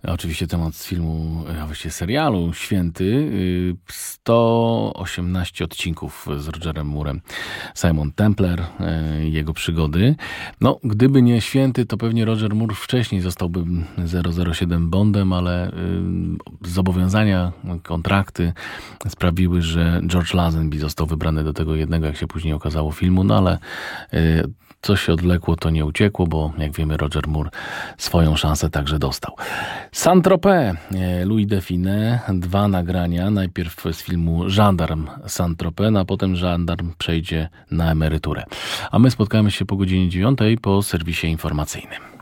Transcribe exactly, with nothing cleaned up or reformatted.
Oczywiście temat z filmu, a właściwie serialu Święty. sto osiemnaście odcinków z Rogerem Moorem. Simon Templar, jego przygody. No, gdyby nie Święty, to pewnie Roger Moore wcześniej zostałby zero zero siedem Bondem, ale zobowiązania, kontrakty sprawiły, że George Lazenby został wybrany do tego jednego, jak się później okazało, filmu, no ale co się odwlekło, to nie uciekło, bo jak wiemy, Roger Moore swoją szansę także dostał. Saint-Tropez, Louis Define, dwa nagrania. Najpierw z filmu Żandarm Saint-Tropez, no a potem Żandarm przejdzie na emeryturę. A my spotkamy się po godzinie dziewiątej po serwisie informacyjnym.